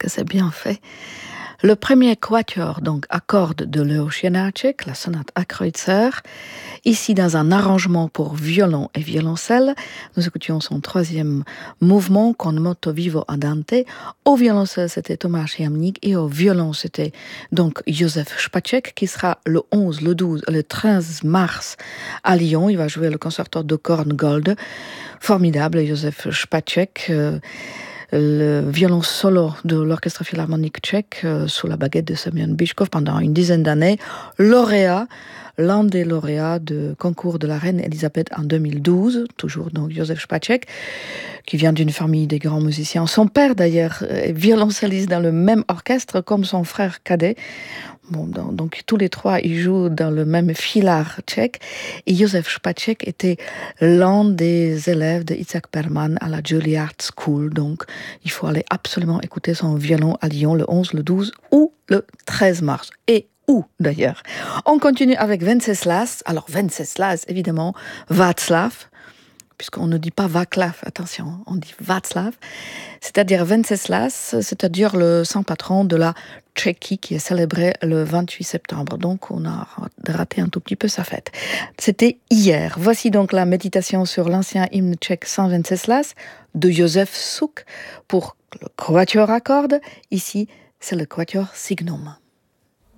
que c'est bien fait. Le premier quatuor, donc à cordes de Leo Janáček, la sonate à Kreutzer, ici dans un arrangement pour violon et violoncelle. Nous écoutions son troisième mouvement, Con moto vivo andante. Au violoncelle, c'était Tomáš Jamník et au violon, c'était donc Josef Špaček qui sera le 11, le 12 et le 13 mars à Lyon. Il va jouer le concerto de Korngold. Formidable, Josef Špaček. Le violon solo de l'Orchestre Philharmonique tchèque sous la baguette de Semyon Bychkov pendant une dizaine d'années. Lauréat, l'un des lauréats du concours de la reine Elisabeth en 2012, toujours donc Josef Špaček, qui vient d'une famille des grands musiciens. Son père d'ailleurs est violoncelliste dans le même orchestre comme son frère cadet. Bon, donc tous les trois, ils jouent dans le même filard tchèque. Et Josef Špaček était l'un des élèves de Itzhak Perlman à la Juilliard School. Donc, il faut aller absolument écouter son violon à Lyon le 11, le 12 ou le 13 mars. Et où d'ailleurs. On continue avec Venceslas. Alors Venceslas, évidemment, Václav, puisqu'on ne dit pas Václav, attention, on dit Václav, c'est-à-dire Venceslas, c'est-à-dire le saint patron de la Tchéquie qui est célébré le 28 septembre. Donc on a raté un tout petit peu sa fête. C'était hier. Voici donc la méditation sur l'ancien hymne tchèque Saint Venceslas de Josef Suk pour le quatuor à cordes. Ici, c'est le quatuor Signum.